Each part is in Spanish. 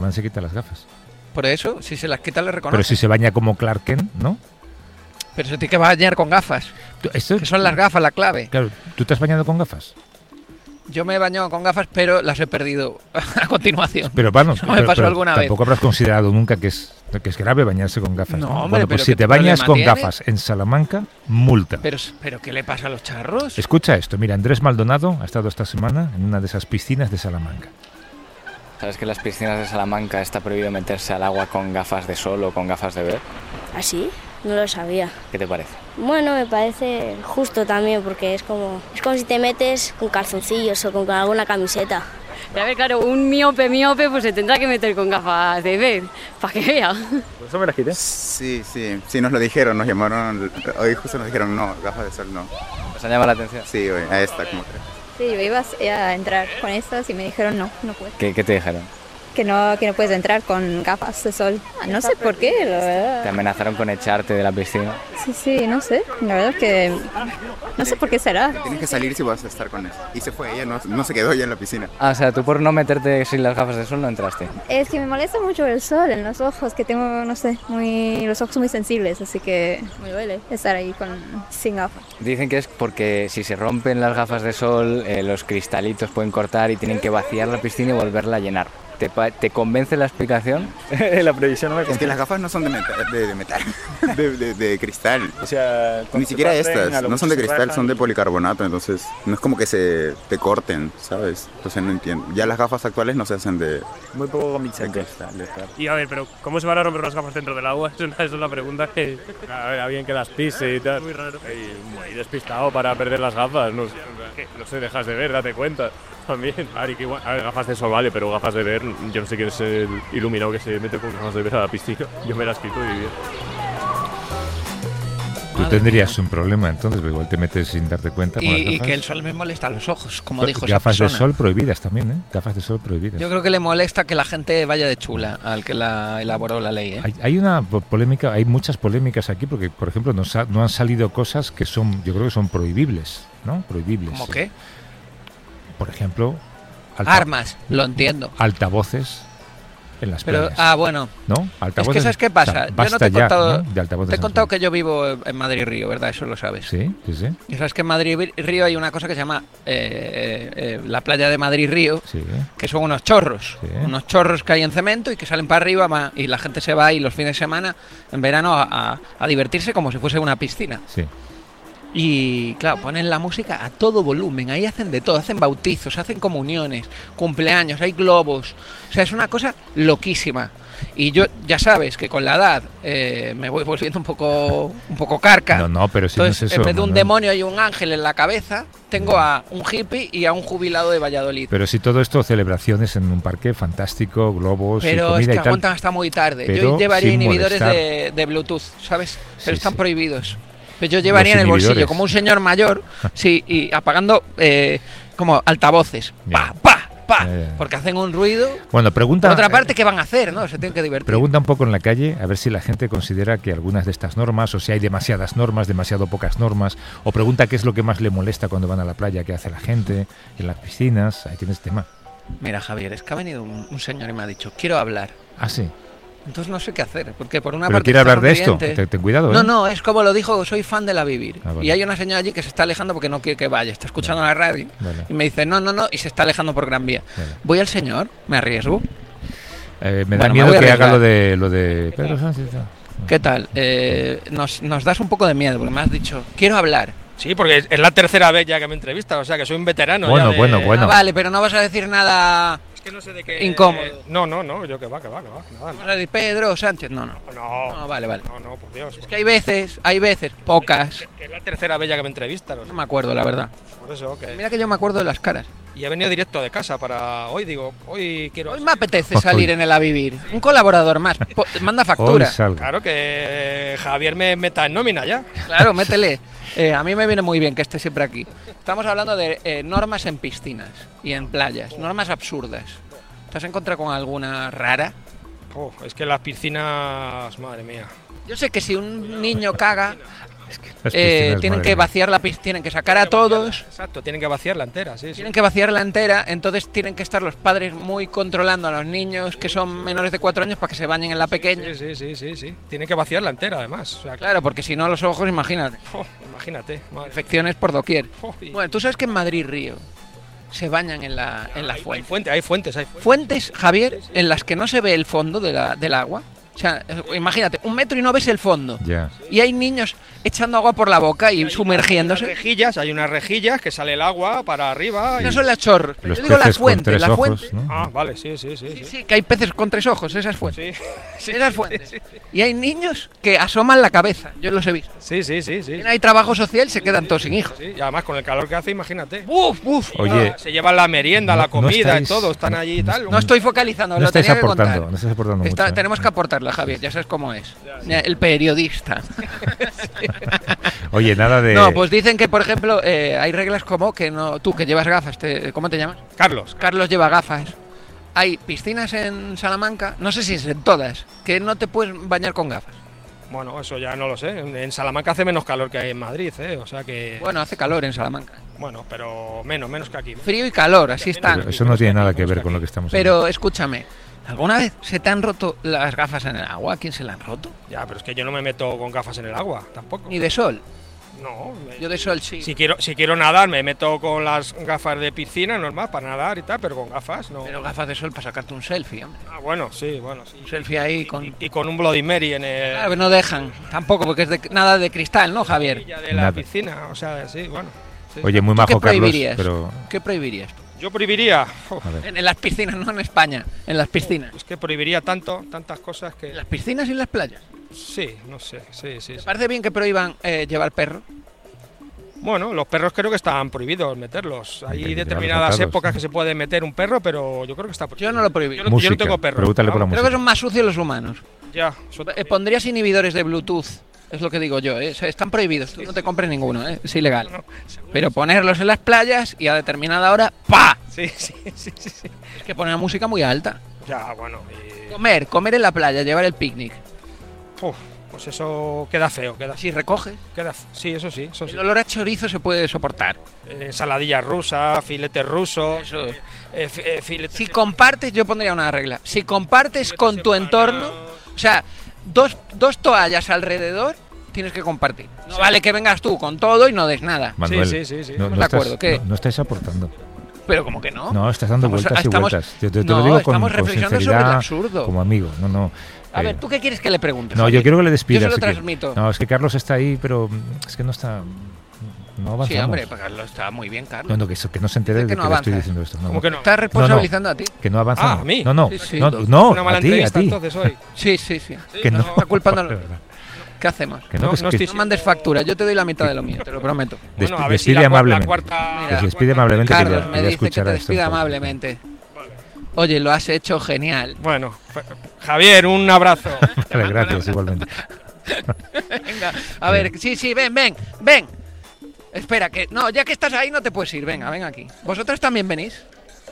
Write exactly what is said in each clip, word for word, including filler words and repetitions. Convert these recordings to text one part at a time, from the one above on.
Man se quita las gafas. Por eso, si se las quita le reconoce. Pero si se baña como Clark Kent, ¿no? Pero se tiene que bañar con gafas. Esto, que son las gafas la clave. Claro, ¿tú te has bañado con gafas? Yo me he bañado con gafas, pero las he perdido a continuación. Pero bueno, no me pero, pasó pero alguna tampoco vez. habrás considerado nunca que es, que es grave bañarse con gafas. No, ¿no? hombre, Bueno, pues pero si ¿qué te bañas problema con tiene? gafas en Salamanca, multa. Pero, pero ¿qué le pasa a los charros? Escucha esto, mira, Andrés Maldonado ha estado esta semana en una de esas piscinas de Salamanca. ¿Sabes que en las piscinas de Salamanca está prohibido meterse al agua con gafas de sol o con gafas de ver? ¿Ah, sí? No lo sabía. ¿Qué te parece? Bueno, me parece justo también porque es como es como si te metes con calzoncillos o con alguna camiseta. A ver, claro, un miope, miope, pues se tendrá que meter con gafas de ver, para que vea. ¿Por eso me las quité? Sí, sí, sí, nos lo dijeron, nos llamaron, hoy justo nos dijeron, no, gafas de sol no. ¿Os ha llamado la atención? Sí, hoy, a esta como tres. Sí, yo iba a entrar con estas y me dijeron no, no puedes. ¿Qué, qué te dijeron? Que no, que no puedes entrar con gafas de sol. No sé por qué, la verdad. ¿Te amenazaron con echarte de la piscina? Sí, sí, no sé. La verdad es que no sé por qué será. Tienes que salir si vas a estar con eso. Y se fue ella, no, no se quedó ella en la piscina. Ah, o sea, tú por no meterte sin las gafas de sol no entraste. Es que me molesta mucho el sol en los ojos, que tengo, no sé, muy los ojos muy sensibles, así que me duele estar ahí con sin gafas. Dicen que es porque si se rompen las gafas de sol, eh, los cristalitos pueden cortar y tienen que vaciar la piscina y volverla a llenar. ¿Te, ¿Te convence la explicación? La previsión no me convence. Es que las gafas no son de metal, de, de, metal, de, de, de cristal. O sea, ni siquiera estas, no son de cristal, son de policarbonato, entonces no es como que se te corten, ¿sabes? Entonces no entiendo. Ya las gafas actuales no se hacen de... Muy poco de cristal. Y a ver, pero ¿cómo se van a romper las gafas dentro del agua? Esa es la pregunta que... A ver, a bien que las pise y tal. Muy raro. Y muy despistado para perder las gafas. No, no sé, dejas de ver, date cuenta. También, a ver, que igual, a ver, gafas de sol vale, pero gafas de ver, yo no sé quién es el iluminado que se mete con gafas de ver a la piscina. Yo me las quito y bien. Tú tendrías un problema entonces, igual te metes sin darte cuenta con y, las gafas. Y que el sol me molesta los ojos, como Pero dijo esa gafas persona. de sol prohibidas también, ¿eh? Gafas de sol prohibidas. Yo creo que le molesta que la gente vaya de chula al que la elaboró la ley, ¿eh? Hay, hay una polémica, hay muchas polémicas aquí porque, por ejemplo, no, no han salido cosas que son, yo creo que son prohibibles, ¿no? Prohibibles. ¿Cómo sí. qué? Por ejemplo... Alta, armas, lo entiendo. Altavoces en las Pero, playas. ah, bueno. ¿No? Altavoces, es que ¿sabes qué pasa? O sea, yo no te he ya, contado, ¿no? De altavoces te he en contado playa. que yo vivo en Madrid Río, ¿verdad? Eso lo sabes. Sí, sí, sí. Y sabes que en Madrid Río hay una cosa que se llama eh, eh, la playa de Madrid Río, sí. que son unos chorros, sí. unos chorros que hay en cemento y que salen para arriba y la gente se va ahí los fines de semana, en verano, a, a, a divertirse como si fuese una piscina. Sí. Y claro, ponen la música a todo volumen, ahí hacen de todo, hacen bautizos, hacen comuniones, cumpleaños, hay globos, o sea, es una cosa loquísima. Y yo, ya sabes, que con la edad eh, me voy volviendo un poco un poco carca. No, no, pero si Entonces, no es eso, en vez de un Manuel. demonio y un ángel en la cabeza, tengo a un hippie y a un jubilado de Valladolid. Pero si todo esto, celebraciones en un parque fantástico, globos Pero y comida es que y tal. aguantan hasta muy tarde. Pero Yo llevaría sin inhibidores molestar. de, de Bluetooth, ¿sabes? Pero Sí, están sí. prohibidos. Pero yo llevaría Los en el bolsillo, inhibidores. como un señor mayor, sí, y apagando eh, como altavoces. Pa, pa, pa, Ya, ya. porque hacen un ruido. Bueno, pregunta, Por otra parte, ¿qué van a hacer? ¿No? Se tienen que divertir. pregunta un poco en la calle a ver si la gente considera que algunas de estas normas, o si hay demasiadas normas, demasiado pocas normas, o pregunta qué es lo que más le molesta cuando van a la playa, qué hace la gente en las piscinas. Ahí tienes tema. Mira, Javier, es que ha venido un, un señor y me ha dicho, quiero hablar. Ah, sí. Entonces no sé qué hacer, porque por una Pero parte quiere está hablar de esto. sonriente. Ten, ten cuidado, ¿eh? No, no, es como lo dijo, soy fan de La Vivir. Ah, vale. Y hay una señora allí que se está alejando porque no quiere que vaya, está escuchando la radio. Vale. Y me dice, no, no, no, y se está alejando por Gran Vía. Vale. Voy al señor, me arriesgo. Eh, me Bueno, da me miedo voy a que haga arriesgar. lo de, lo de Pedro Sánchez. ¿Qué tal? Eh, nos, nos das un poco de miedo porque me has dicho, quiero hablar. Sí, porque es la tercera vez ya que me entrevistas, o sea que soy un veterano. Bueno, ya de... bueno, bueno. Ah, vale, pero no vas a decir nada Es que no sé de qué... incómodo. No, no, no, yo que va, que va, que va. Nada, Vas a decir Pedro Sánchez, no, no. no. No, vale, vale. No, no, por Dios. Es que hay veces, hay veces, pocas. Que es la tercera vez ya que me entrevistas. O sea, No me acuerdo, la verdad. por eso, que... Mira que yo me acuerdo de las caras. Y he venido directo de casa para hoy, digo, hoy quiero... Hoy me apetece Hoy. salir en el A Vivir. Un colaborador más. Po- manda factura. Hoy salgo. Claro que Javier me meta en nómina ya. Claro, métele. Eh, a mí me viene muy bien que esté siempre aquí. Estamos hablando de eh, normas en piscinas y en playas. Normas absurdas. ¿Te has encontrado con alguna rara? Oh, es que las piscinas, madre mía. Yo sé que si un niño caga... Es que eh, tienen que vaciar la piscina, tienen que sacar a todos. Exacto, tienen que vaciarla entera, sí, sí. Tienen que vaciarla entera, entonces tienen que estar los padres muy controlando a los niños que son menores de cuatro años para que se bañen en la pequeña. Sí, sí, sí, sí, sí. Tienen que vaciarla entera, además. O sea, claro, porque si no los ojos, imagínate. Oh, imagínate. Madre. Infecciones por doquier. Oh, y... Bueno, tú sabes que en Madrid Río se bañan en la, en la hay, fuente. Hay, fuente, hay fuentes, hay fuentes. Fuentes, Javier, en las que no se ve el fondo de la, del agua. O sea, imagínate, un metro y no ves el fondo. Ya. Y hay niños echando agua por la boca y hay sumergiéndose. Unas rejillas, hay unas rejillas que sale el agua para arriba. No y... son las chorros. Los Yo digo las fuentes, las ojos, fuentes. ¿no? Ah, vale, sí, sí, sí. Sí, sí, sí, que hay peces con tres ojos, esas fuentes. Sí, sí esas fuentes. Sí, sí. Y hay niños que asoman la cabeza, yo los he visto. Sí, sí, sí, sí. Hay trabajo social, se quedan todos sin hijos. Sí, y además con el calor que hace, imagínate. Uf, uf. Oye, se llevan la merienda, no, la comida no estáis, y todo, están allí y tal. No estoy focalizando, no lo estáis tenía que aportando, contar. no estáis aportando Está, mucho. Tenemos que aportarla, Javier, ya sabes cómo es. El periodista. Oye, nada de... No, pues dicen que, por ejemplo, eh, hay reglas como que no... Tú, que llevas gafas, te, ¿cómo te llamas? Carlos. Carlos lleva gafas. Hay piscinas en Salamanca, no sé si es en todas, que no te puedes bañar con gafas. Bueno, eso ya no lo sé. En Salamanca hace menos calor que hay en Madrid, ¿eh? O sea que... Bueno, hace calor en Salamanca. Bueno, pero menos, menos que aquí. Frío y calor, así están. Pero eso no tiene nada que ver con lo que estamos Pero hablando. escúchame, ¿alguna vez se te han roto las gafas en el agua? ¿A quién se las han roto? Ya, pero es que yo no me meto con gafas en el agua, tampoco. Ni de sol. No, me... Yo de sol sí. Si quiero, si quiero nadar, me meto con las gafas de piscina, normal, para nadar y tal, pero con gafas no. Pero gafas de sol para sacarte un selfie, hombre. Ah, bueno, sí, bueno, sí. Un selfie ahí con... Y, y con un Bloody Mary en el... Claro, no dejan, tampoco, porque es de, nada de cristal, ¿no, Javier? De la Nada. piscina, o sea, sí, bueno. Sí. Oye, muy ¿Tú qué majo, Carlos, prohibirías? pero... ¿Qué prohibirías? Yo prohibiría... A ver. En, en las piscinas, no en España, en las piscinas. Es que prohibiría tanto, tantas cosas que... ¿En las piscinas y en las playas? Sí, no sé, sí, sí. ¿Te sí. parece bien que prohíban eh, llevar perro? Bueno, los perros creo que están prohibidos meterlos. Hay Hay que determinadas llevarlos épocas atados, que se puede meter un perro, pero yo creo que está prohibido. Yo no lo prohibí. Yo no, yo Música, no tengo perro. pregúntale por la ¿no? Creo que son más sucios los humanos. Ya, eso- Eh, pondrías inhibidores de Bluetooth, es lo que digo yo, ¿eh? O sea, están prohibidos, tú no te compres ninguno, ¿eh? Es ilegal. no, Pero ponerlos en las playas y a determinada hora, ¡pa! sí, sí, sí, sí, sí. Es que poner música muy alta. Ya, bueno. y- Comer, comer en la playa, llevar el picnic. Uf, pues eso queda feo, queda Si recoges, queda Sí, eso sí, eso sí. el olor a chorizo se puede soportar. Eh, ensaladilla rusa, filetes rusos, Eso. eh, eh, fi- eh, filetes... Si compartes, yo pondría una regla. Si compartes con tu entorno, o sea, dos, dos toallas alrededor, tienes que compartir. No vale que vengas tú con todo y no des nada. Manuel, sí, sí, sí. no, Estamos no de estás, acuerdo, ¿qué? no, no estáis aportando. Pero como que no. No, estás dando Estamos- vueltas y estamos- vueltas. Te, te- te no, lo digo con, estamos con reflexionando sobre el sinceridad, absurdo. como amigo. No, no. A eh, ver, ¿tú qué quieres que le preguntes? No, Javier? yo quiero que le despidas. Yo se lo si quieres. transmito. No, es que Carlos está ahí, pero mm, es que no está... No avanzamos. Sí, hombre, pues Carlos está muy bien, Carlos. No, no, que, eso- que no se entere Dice de que que, no le estoy avanzas. diciendo esto. No, ¿Cómo no. que no? Estás responsabilizando a ti. Que no avanzamos. Ah, ¿a mí? No, no, Sí, sí. no, no, Una mala a ti, a entrevista ti. entonces hoy. Sí, sí, sí. Que no. Está culpando. De verdad. ¿Qué hacemos? Que no, No, que es no que- estoy- No mandes factura, yo te doy la mitad de lo mío, te lo prometo. Bueno, Despi- a ver si despide la, cua- la amablemente. cuarta... Mira, Que se la despide cuarta- amablemente. que Carlos ya- me ya dice que te escuchará esto despida un poco. amablemente. Oye, lo has hecho genial. Bueno, Javier, un abrazo. Vale, gracias, igualmente. Venga, a ver, sí, sí, ven, ven, ven. Espera, que no, ya que estás ahí no te puedes ir, venga, ven aquí. ¿Vosotros también venís?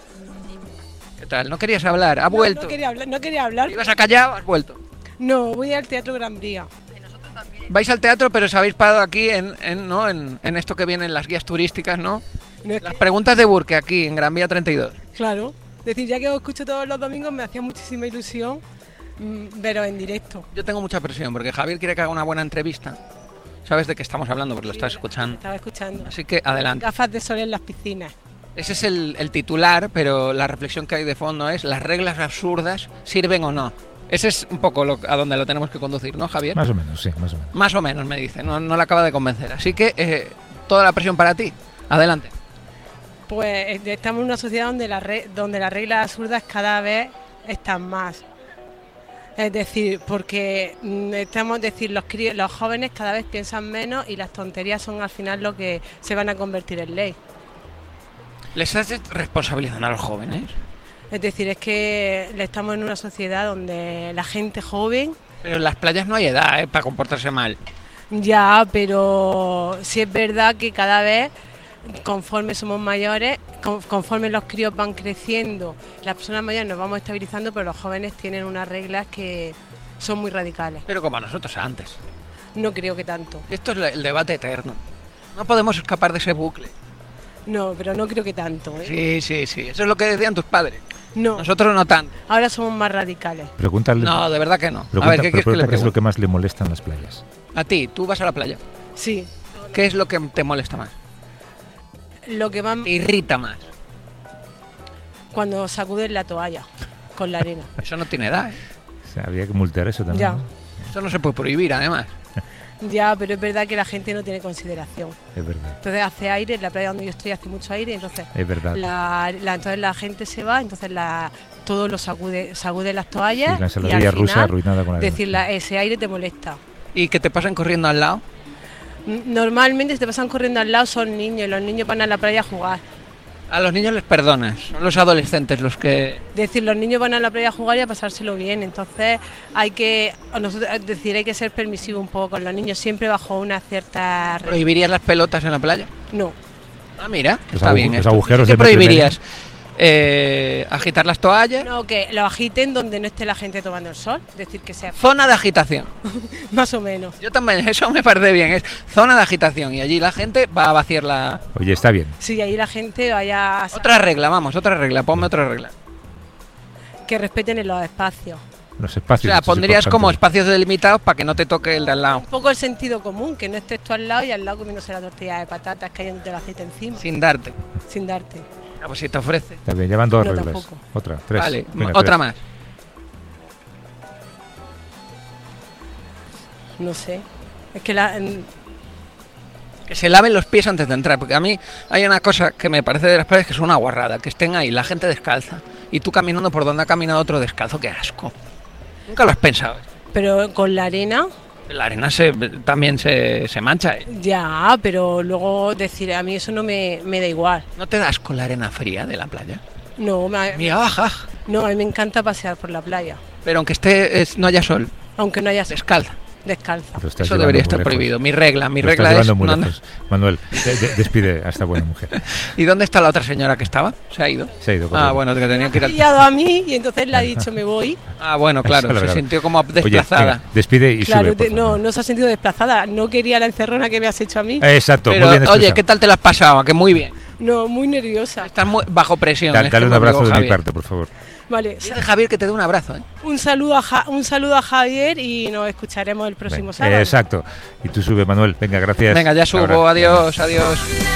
¿Qué tal? ¿No querías hablar? ¿Ha vuelto? No quería hablar, no quería hablar. ¿Ibas a callar o has vuelto? No, voy al Teatro Gran Vía. Vais al teatro, pero os habéis parado aquí en, en, ¿no? en, en esto que vienen las guías turísticas, ¿no? No es Las que- preguntas de Burke aquí en Gran Vía treinta y dos. claro. Es decir, ya que os escucho todos los domingos, me hacía muchísima ilusión mm, veros en directo. Yo tengo mucha presión porque Javier quiere que haga una buena entrevista. ¿Sabes de qué estamos hablando? Porque lo estás escuchando. Estaba escuchando. Así que adelante. Gafas de sol en las piscinas. Ese es el, el titular, pero la reflexión que hay de fondo es ¿las reglas absurdas sirven o no? Ese es un poco lo, a donde lo tenemos que conducir, ¿no, Javier? Más o menos, sí, más o menos. Más o menos, me dice. No, no le acaba de convencer. Así que eh, toda la presión para ti. Adelante. Pues eh, estamos en una sociedad donde, la re- donde las reglas absurdas cada vez están más. Es decir, porque mm, estamos, es decir, los, cri- los jóvenes cada vez piensan menos y las tonterías son al final lo que se van a convertir en ley. ¿Les estás responsabilizando a los jóvenes? Es decir, es que estamos en una sociedad donde la gente joven, Pero en las playas no hay edad, ¿eh? Para comportarse mal. ya, pero sí es verdad que cada vez, conforme somos mayores, con- conforme los críos van creciendo, las personas mayores nos vamos estabilizando, pero los jóvenes tienen unas reglas que son muy radicales. Pero como a nosotros antes. no creo que tanto. Esto es el debate eterno. No podemos escapar de ese bucle. No, pero no creo que tanto, ¿eh? Sí, sí, sí. Eso es lo que decían tus padres. No. Nosotros no tanto. Ahora somos más radicales. Pregúntale. No, de verdad que no. Pregunta, a ver, ¿qué quieres que le ¿qué es lo pregunte? que más le molesta en las playas? A ti, tú vas a la playa. Sí. ¿Qué es lo que te molesta más? Lo que más Te irrita más. cuando sacuden la toalla con la arena. Eso no tiene edad, ¿eh? O sea, había que multar eso también. Ya. ¿no? Eso no se puede prohibir, además. Ya, pero es verdad que la gente no tiene consideración. Es verdad. Entonces hace aire, en la playa donde yo estoy hace mucho aire, entonces Es verdad. la, la- entonces la gente se va, entonces la, todo lo sacude, sacude las toallas Sí, la y ensaladilla al rusa final, arruinada con la arena. decir, la- ese aire te molesta. Y que te pasen corriendo al lado. N- Normalmente si te pasan corriendo al lado son niños, y los niños van a la playa a jugar. A los niños les perdonas. Son los adolescentes los que... Es decir, los niños van a la playa a jugar y a pasárselo bien, entonces hay que, a nosotros, es decir, hay que ser permisivo un poco con los niños, siempre bajo una cierta... re- ¿Prohibirías las pelotas en la playa? No, Ah, mira, Los está agu- bien. los esto. agujeros ¿Qué de metro y prohibirías? Eh, agitar las toallas. no, que lo agiten donde no esté la gente tomando el sol, es decir, que sea Zona de agitación. más o menos. Yo también, eso me parece bien. Es zona de agitación y allí la gente va a vaciar la... Oye, está bien. Sí, ahí la gente vaya a... Otra regla, vamos, otra regla. Ponme otra regla. que respeten en los espacios. Los O espacios. sea, esto es pondrías como importante. espacios delimitados para que no te toque el de al lado. Un poco el sentido común, que no estés tú al lado y al lado comiéndose la tortilla de patatas cayéndote el aceite encima, Sin darte. sin darte. Ah, pues si te ofrece. Está bien, llevan dos No, reglas. tampoco. Otra, tres. Vale, Venga, otra tres. más. No sé. Es que la... en- Que se laven los pies antes de entrar, porque a mí hay una cosa que me parece de las playas que es una guarrada, que estén ahí la gente descalza y tú caminando por donde ha caminado otro descalzo, qué asco. Nunca lo has pensado. Pero con la arena, La arena se, también se, se mancha, ¿eh? ya, pero luego decir, a mí eso no me, me da igual. ¿No te das con la arena fría de la playa? No, me, Mira, baja. no, a mí me encanta pasear por la playa, Pero aunque esté, es- no haya sol, aunque no haya descalza. descalza. Lo estás Eso llevando debería muy estar lejos. prohibido. Mi regla, mi Lo regla estás es... llevando muy no, no. lejos. Manuel, de- de- despide a esta buena mujer. ¿Y dónde está la otra señora que estaba? ¿Se ha ido? Se ha ido. Ah, corriendo. bueno, que tenía que ir Ha al... pillado a mí y entonces le ha dicho me voy. Ah, bueno, Esa claro, es la se verdad. sintió como Oye, desplazada. venga, despide y Claro, sube, por te- no, favor. no se ha sentido desplazada. No quería la encerrona que me has hecho a mí. Exacto, Pero, muy bien oye, expresado. ¿qué tal te la has pasado? Que muy bien. No, muy nerviosa. Estás muy bajo presión. Da- es dale que un me abrazo digo, de mi Javier. parte, por favor. Vale, Dice Javier que te dé un abrazo, ¿eh? un saludo a Ja- un saludo a Javier y nos escucharemos el próximo Venga, sábado. exacto. Y tú sube, Manuel. Venga, gracias. Venga, ya subo. Ahora. Adiós, adiós.